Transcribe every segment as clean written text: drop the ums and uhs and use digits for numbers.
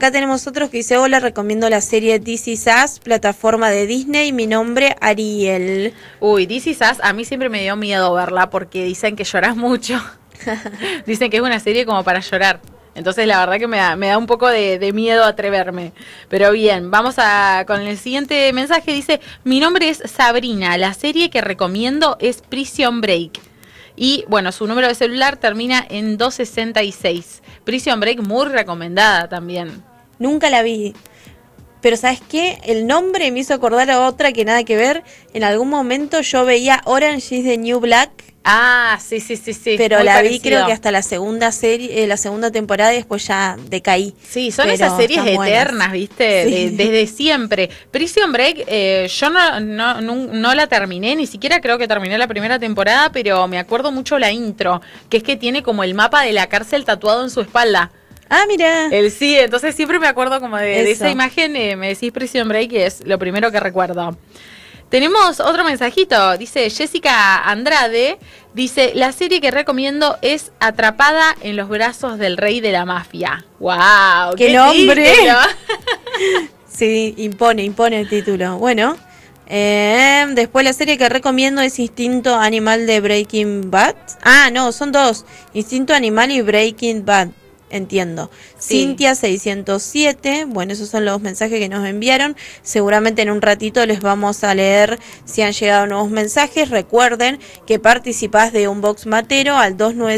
Acá tenemos otros que dice, hola, recomiendo la serie This Is Us, plataforma de Disney, mi nombre Ariel. Uy, This Is Us, a mí siempre me dio miedo verla porque dicen que lloras mucho. Dicen que es una serie como para llorar. Entonces la verdad que me da un poco de miedo atreverme. Pero bien, vamos con el siguiente mensaje. Dice, mi nombre es Sabrina, la serie que recomiendo es Prison Break. Y bueno, su número de celular termina en 266. Prison Break muy recomendada también. Nunca la vi. Pero ¿sabes qué? El nombre me hizo acordar a otra que nada que ver. En algún momento yo veía Orange is the New Black. Ah, sí. Pero muy la parecido. vi creo que hasta la segunda serie, la segunda temporada y después ya decaí. Sí, son pero esas series están eternas, buenas. ¿viste? Sí. Desde siempre. Prison Break, yo no la terminé, ni siquiera creo que terminé la primera temporada, pero me acuerdo mucho la intro, que es que tiene como el mapa de la cárcel tatuado en su espalda. Ah, mira. Sí, entonces siempre me acuerdo como de Eso. esa imagen, me decís Prison Break, y es lo primero que recuerdo. Tenemos otro mensajito, dice Jessica Andrade, dice, la serie que recomiendo es Atrapada en los brazos del rey de la mafia. ¡Wow! ¡Qué nombre! título! Sí, impone el título. Bueno, después la serie que recomiendo es Instinto Animal de Breaking Bad. Ah, no, son dos. Instinto Animal y Breaking Bad. Entiendo. Sí. Cintia 607. Bueno, esos son los mensajes que nos enviaron. Seguramente en un ratito les vamos a leer si han llegado nuevos mensajes. Recuerden que participás de un box matero al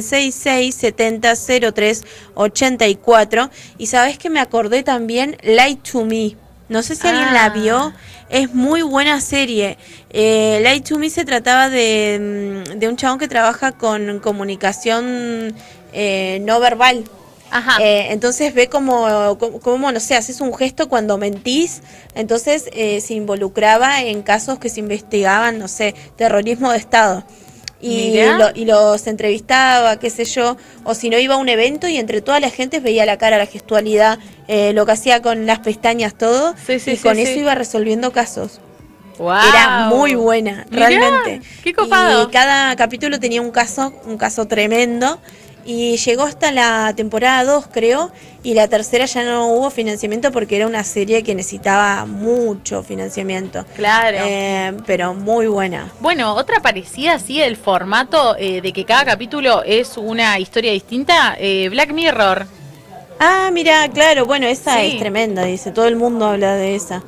2966-700384. Y sabes que me acordé también Lie to Me. No sé si alguien la vio. Es muy buena serie. Lie to Me se trataba de un chabón que trabaja con comunicación no verbal. Ajá. Entonces ve como, no sé, haces un gesto cuando mentís. Entonces se involucraba en casos que se investigaban, no sé, terrorismo de Estado. Y los entrevistaba, qué sé yo, o si no iba a un evento y entre toda la gente veía la cara, la gestualidad, lo que hacía con las pestañas, todo, y con eso iba resolviendo casos. Wow. Era muy buena, Mirá, realmente. qué copado. Y cada capítulo tenía un caso tremendo. Y llegó hasta la temporada 2, creo, y la tercera ya no hubo financiamiento porque era una serie que necesitaba mucho financiamiento. Claro. Pero muy buena. Bueno, otra parecida, sí, el formato de que cada capítulo es una historia distinta, Black Mirror. Ah, mira, claro, bueno, esa Sí. es tremenda, dice, todo el mundo habla de esa.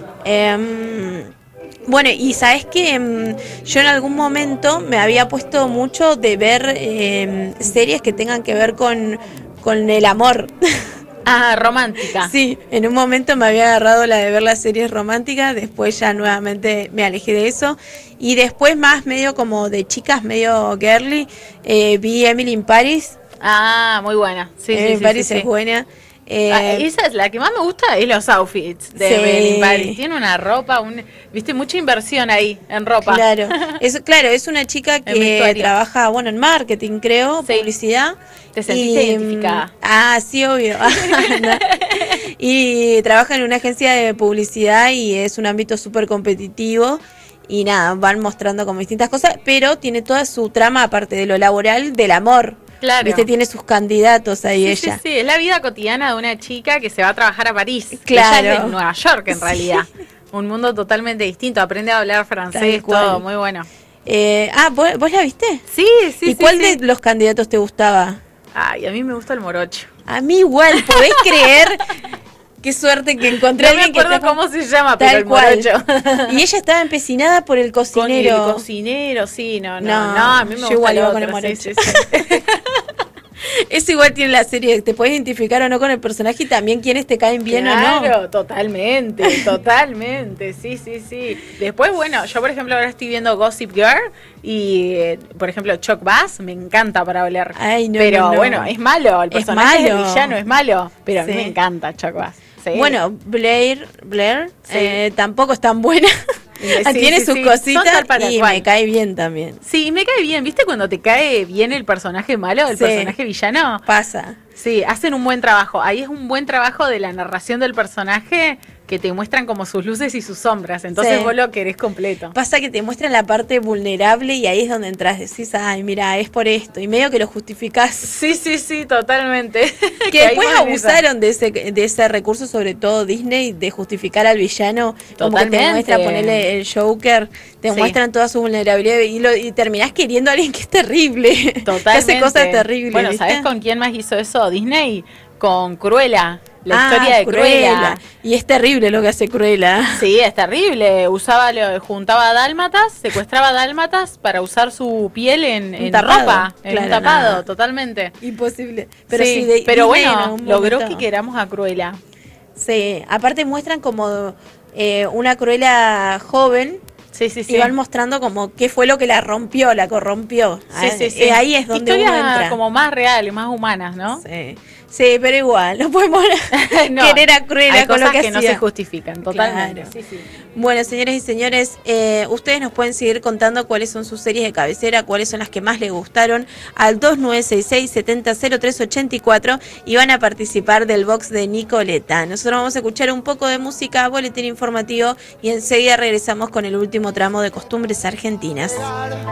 Bueno, y sabes que yo en algún momento me había puesto mucho de ver series que tengan que ver con el amor. Ah, romántica. Sí, en un momento me había agarrado la de ver las series románticas, después ya nuevamente me alejé de eso. Y después más medio como de chicas, medio girly, vi Emily in Paris. Ah, muy buena. Sí, Emily in Paris es buena. Esa es la que más me gusta, es los outfits de Sí. Emily in Paris. Tiene una ropa, viste, mucha inversión ahí en ropa. Claro, es una chica que trabaja, bueno, en marketing, creo, Sí. publicidad. ¿Te sentiste identificada? Ah, sí, obvio. No. Y trabaja en una agencia de publicidad y es un ámbito súper competitivo. Y nada, van mostrando como distintas cosas, pero tiene toda su trama, aparte de lo laboral, del amor. Claro. Viste, tiene sus candidatos ahí Sí, ella. sí, es la vida cotidiana de una chica que se va a trabajar a París. Claro. Ella es de Nueva York, en Sí. realidad. Un mundo totalmente distinto, aprende a hablar francés, Tal cual. todo, muy bueno. ¿Vos la viste? Sí, sí, ¿Y sí. cuál sí. de los candidatos te gustaba? Ay, a mí me gusta el morocho. A mí igual, ¿podés creer? Qué suerte que encontré a No me alguien que acuerdo está- cómo se llama, pero Tal el cual. morocho. Y ella estaba empecinada por el Con cocinero. el cocinero, sí, no, No, a mí me yo gusta igual el iba otro, con el morocho. sí, sí. Eso igual tiene la serie, te puedes identificar o no con el personaje y también quiénes te caen bien o no. Claro, totalmente, sí, sí, sí. Después, bueno, yo por ejemplo ahora estoy viendo Gossip Girl y, por ejemplo, Chuck Bass me encanta para hablar. Ay, no, pero no. bueno, es malo, el Es personaje malo. villano es malo, pero a mí Sí. me encanta Chuck Bass. Sí. Bueno, Blair Sí. tampoco es tan buena. Sí, Tiene sí, sus sí. cositas Son tal para y cual. me cae bien también. Sí, me cae bien, ¿viste cuando te cae bien el personaje malo, el Sí. personaje villano? Pasa. Sí, hacen un buen trabajo. Ahí es un buen trabajo de la narración del personaje. que te muestran como sus luces y sus sombras, entonces vos lo querés completo. Pasa que te muestran la parte vulnerable y ahí es donde entras, decís, ay, mira, es por esto, y medio que lo justificás. Sí, totalmente. Que después abusaron de ese recurso, sobre todo Disney, de justificar al villano. Como que te muestra, ponerle el Joker, te muestran toda su vulnerabilidad y terminás queriendo a alguien que es terrible. Totalmente. Que hace cosas terribles. Bueno, ¿viste? ¿sabés con quién más hizo eso Disney? Con Cruella. La historia de Cruella. Y es terrible lo que hace Cruella. Sí, es terrible. Juntaba dálmatas, secuestraba dálmatas para usar su piel en ropa, en un tapado, totalmente. Imposible. Pero, sí, pero bueno, logró que queramos a Cruella. Sí, aparte muestran como una Cruella joven. Sí. Y van mostrando como qué fue lo que la rompió, la corrompió. Sí. Ahí es donde uno entra. Como más reales, más humanas, ¿no? Sí, pero igual, no podemos querer a Cruella con lo que no se justifican, totalmente. Claro. Sí. Bueno, señores y señores, ustedes nos pueden seguir contando cuáles son sus series de cabecera, cuáles son las que más les gustaron, al 2966-700384 y van a participar del box de Nicoleta. Nosotros vamos a escuchar un poco de música, boletín informativo, y enseguida regresamos con el último tramo de Costumbres Argentinas.